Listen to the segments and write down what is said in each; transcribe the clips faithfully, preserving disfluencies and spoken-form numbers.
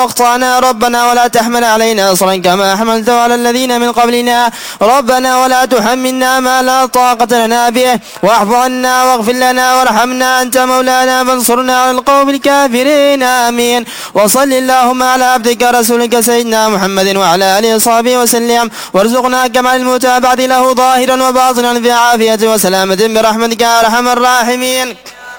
واخطأنا ربنا ولا تحمل علينا إصرا كما حملته على الذين من قبلنا ربنا ولا تحملنا ما لا طاقة لنا به واعف عنا واغفر لنا وارحمنا أنت مولانا فانصرنا على القوم الكافرين آمين. وصل اللهم على عبدك رسولك سيدنا محمد وعلى آله وصحبه وسلم وارزقنا كمال المتابعة له ظاهرا وباطنا في عافية وسلامة برحمتك يا أرحم الراحمين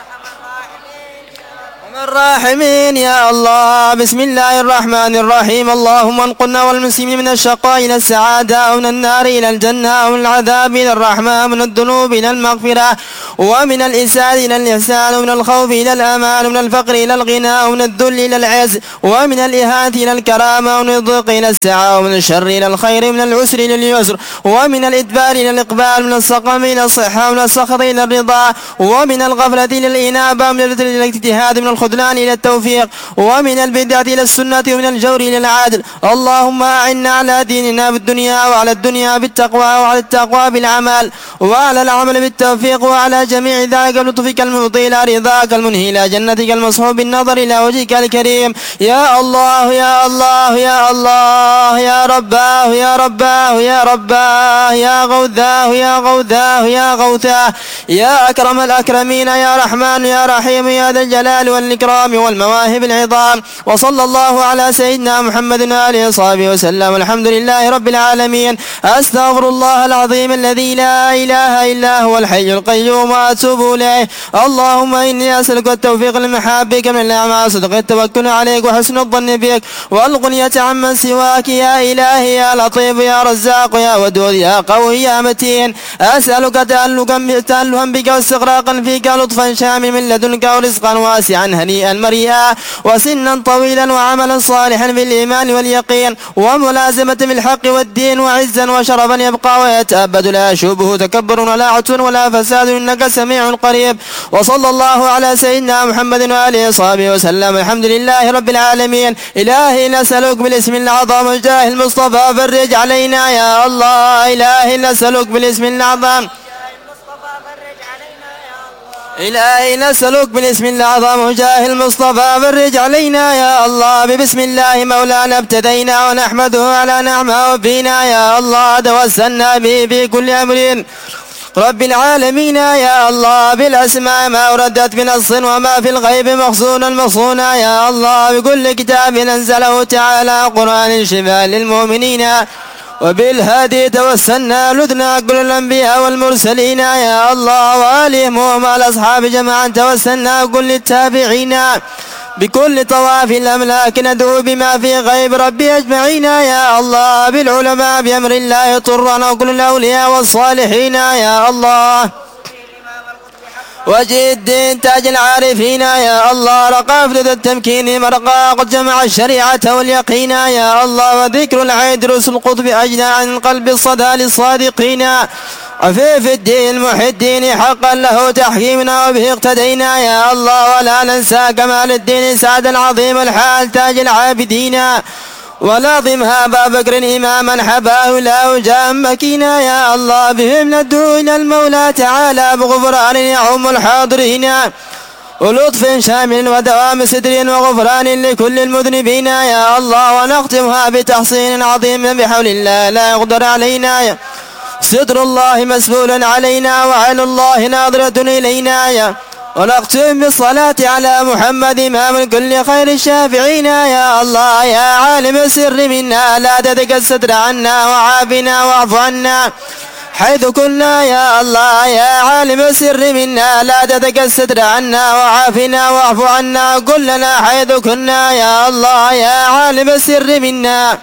الراحمين يا الله. بسم الله الرحمن الرحيم. اللهم انقلنا والمسلمين من الشقاء إلى السعادة ومن النار إلى الجنة ومن العذاب إلى الرحمة ومن الذنوب إلى المغفرة ومن الإسعاد إلى الإحسان ومن الخوف إلى الأمان ومن الفقر إلى الغنى ومن الذل إلى العز ومن الإهانة إلى الكرامة ومن الضيق إلى السعة ومن الشر إلى الخير ومن العسر إلى اليسر ومن الإدبار إلى الإقبال ومن السقم إلى الصحة ومن السخط إلى الرضا ومن الغفلة إلى الإنابة ومن الاجتهاد من الخذلان إلى التوفيق ومن البدعة إلى السنة ومن الجور إلى العدل. اللهم أعنا على ديننا بالدنيا وعلى الدنيا بالتقوى وعلى التقوى بالعمل وعلى العمل بالتوفيق وعلى جميع ذلك بلطفك المفضي إلى رضاك المنهي إلى جنتك المصحوب بالنظر إلى وجهك الكريم. يا الله يا الله يا الله يا رباه يا رباه يا رباه يا غوثاه يا غوثاه يا غوثاه يا أكرم الأكرمين يا رحمن يا رحيم يا ذا الجلال والإكرام والمواهب العظام. وصلى الله على سيدنا محمد وآله وصحبه وسلم. الحمد لله رب العالمين. أستغفر الله العظيم الذي لا إله إلا هو الحي القيوم وأتوب إليه. اللهم إني أسألك التوفيق لمحابك من الأعمال صدق التوكل عليك وحسن الظن بك والغنية عمن سواك يا إلهي يا لطيف يا رزاق يا ودود يا قوي يا متين. أسألك تألها بك واستغراقا فيك لطفا شامل من لدنك ورزقا واسعا هنيئا مريئا وسنا طويلا وعملا صالحا بالإيمان واليقين وملازمة بالحق والدين وعزا وشرفا يبقى ويتأبد لا يشوبه تكبر ولا عتو ولا فساد إنك سميع قريب. وصلى الله على سيدنا محمد وآله وصحبه وسلم. الحمد لله رب العالمين. إلهي نسألك بالاسم العظيم الجاه المصطفى فرج علينا يا الله. إلهي نسألك بالاسم العظيم إلهي نسألك بالاسم الأعظم وجاه المصطفى فرج علينا يا الله. ببسم الله مولانا ابتدينا ونحمده على نعمه فينا يا الله. توسلنا به في كل أمر رب العالمين يا الله. بالأسماء ما أردت بنص وما في الغيب مخزونا مخزونا يا الله. بكل كتاب أنزله تعالى قرآن شفاء للمؤمنين وبالهادي توسلنا لذنا كل الأنبياء والمرسلين يا الله. وآلهم ومع الأصحاب جماعا توسلنا كل التابعين بكل طواف الأملاك ندعو بما في غيب ربي أجمعين يا الله. بالعلماء بأمر الله طرنا وكل الأولياء والصالحين يا الله. وجه الدين تاج العارفين يا الله. رقافة التمكين مرقى قد جمع الشريعة واليقين يا الله. وذكر العيد رسل القطب أجنى عن قلب الصدى للصادقين. عفيف الدين محي الدين حقا له تحكيمنا وبه اقتدينا يا الله. ولا ننسى كمال الدين سعد العظيم الحال تاج العابدين ولازمها أبا بكر إماما حباه لا جام مكينا يا الله. بهم ندعو إلى المولى تعالى بغفران يعم الحاضرين ولطف شامل ودوام ستر وغفران لكل المذنبين يا الله. ونختمها بتحصين عظيم بحول الله لا يقدر علينا. ستر الله مسبول علينا وعين الله ناظرة إلينا يا. ونختم بالصلاة على محمد إمام كل خير الشافعين يا الله. يا عالم السر منا لا تدك الستر عنا وعافنا واعف عنا حيث كنا يا الله. يا عالم السر منا لا تدك الستر عنا وعافنا واعف عنا كلنا حيث كنا يا الله. يا عالم السر منا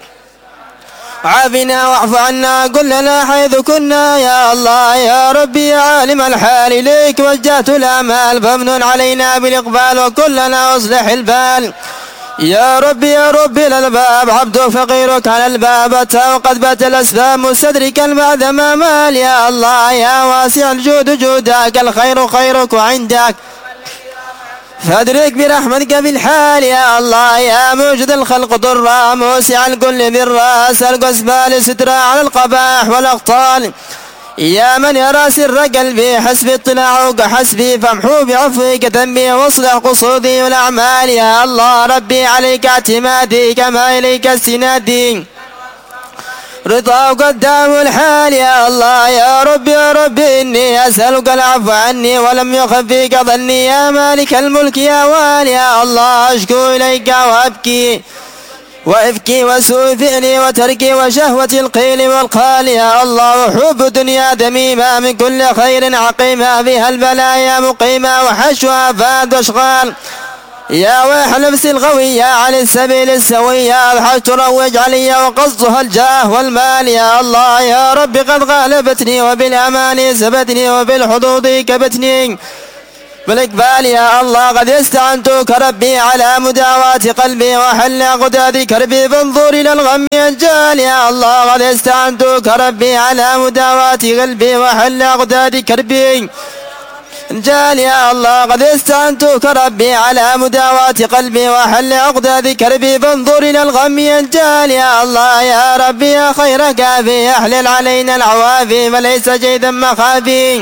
عافنا واعف عنا كلنا حيث كنا يا الله. يا ربي يا عالم الحال إليك وجهت الآمال فامنن علينا بالإقبال وكلنا أصلح البال. يا ربي يا ربي للباب عبدك فقيرك على الباب أتى وقد بات الأسباب مستدركا بعد ما مال يا الله. يا واسع الجود جودك الخير خيرك وعندك فادرك برحمتك بالحال يا الله. يا موجد الخلق ضرا موسع الكل بالراس القسبال سترا على القباح والأقطال يا من يرى سر قلبي حسبي اطلاعك حسبي فامحو بعفوك ذنبي واصلح قصودي والأعمال يا الله ربي عليك اعتمادي كما إليك استنادي رضاك الدام الحال يا الله يا ربي يا ربي إني أسألك العفو عني ولم يخفيك ظني يا مالك الملك يا والي يا الله أشكو إليك وأبكي وإفكي وسوء فعلي وتركي وشهوة القيل والقال يا الله وحب دنيا ذميمة من كل خير عقيمة فيها البلايا مقيمة وحشوها فاد واشغال يا ويح نفسي الغوية عن السبيل السوية الحج تروج علي وقصدها الجاه والمال يا الله يا رب قد غالبتني وبالأمان سبتني وبالحظوظ كبتني بالإقبال يا الله قد استعنتك ربي على مداواة قلبي وحل غداد كربي فانظر إلى الغم ينجال يا الله قد استعنتك ربي على مداواة قلبي وحل غداد كربي جال يا الله قد استعنتك ربي على مداواة قلبي وحل عقدة كربي فانظر إلى الغم ينجال يا الله يا ربي يا خير كافي أحلل علينا العوافي فليس جيدا مخافي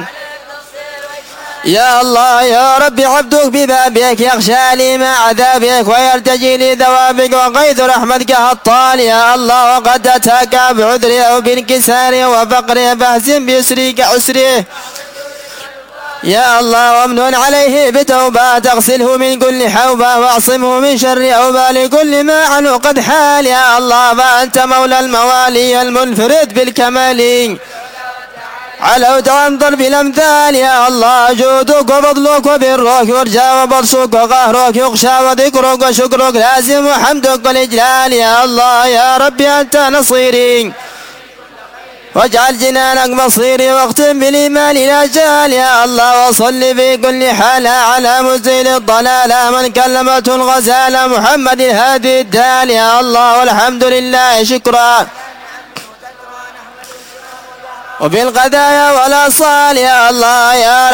يا الله يا ربي عبدك ببابك يخشى لي مع عذابك ويلتجي لي ذوابك وغيث رحمتك هطال يا الله وقد أتاك بعذري أو بانكساري وفقري فاحسن بيسري كعسري يا الله وامنن عليه بتوبة تغسله من كل حوبة واعصمه من شر أوبة لكل ما عنه قد حال يا الله فأنت مولى الموالي المنفرد بالكمال علوت عن ضرب الأمثال يا الله جودك وفضلك وبرك ورجاء وبرسك وقهرك يخشى وذكرك وشكرك لازم وحمدك والإجلال يا الله يا ربي أنت نصيري واجعل جنانك مصيري واختم بالإيمان لا جال يا الله وصل في كل حال على مزيل الضلال من كلمته الغزال محمد الهادي الدال يا الله والحمد لله شكرا وبالغدايا والأصال يا الله يا